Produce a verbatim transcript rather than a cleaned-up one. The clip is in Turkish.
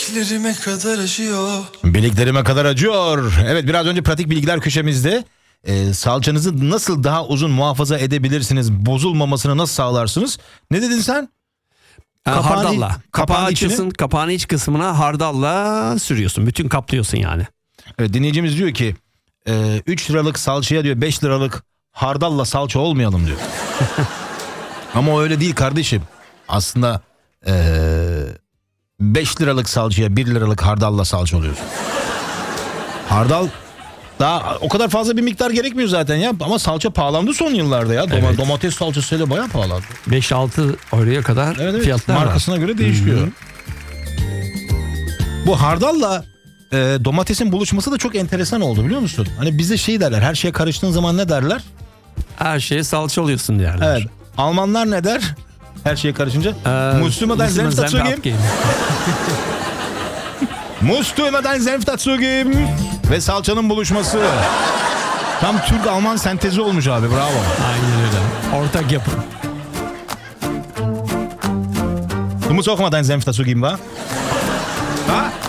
Bileklerime kadar acıyor. Bileklerime kadar acıyor. Evet, biraz önce pratik bilgiler köşemizde e, salçanızı nasıl daha uzun muhafaza edebilirsiniz, bozulmamasını nasıl sağlarsınız? Ne dedin sen? Kapağını, hardalla. Kapağı kapağın açıyorsun, içini... kapağın iç kısmına hardalla sürüyorsun. Bütün kaplıyorsun yani. Evet, dinleyicimiz diyor ki e, üç liralık salçaya diyor beş liralık hardalla salça olmayalım diyor. Ama öyle değil kardeşim. Aslında e, beş liralık salçaya bir liralık hardalla salça oluyorsun. Hardal daha o kadar fazla bir miktar gerekmiyor zaten ya. Ama salça pahalandı son yıllarda ya. Doma, Evet. Domates salçasıyla bayağı pahalandı. beş altı euroya kadar Evet, evet. fiyatlar var. Markasına göre değişiyor. Hı-hı. Bu hardalla e, domatesin buluşması da çok enteresan oldu, biliyor musun? Hani bize şey derler, her şeye karıştığın zaman ne derler? Her şeye salça oluyorsun derler. Evet. Almanlar ne der? Her şeye karışınca. Müslüman senf dazu geben. Müslüman senf dazu geben. Ve salçanın buluşması. Tam Türk-Alman sentezi olmuş abi, bravo. Aynen öyle. Ortak yapım. Du musst auch mal deinen Senf dazu geben, wa? Ha?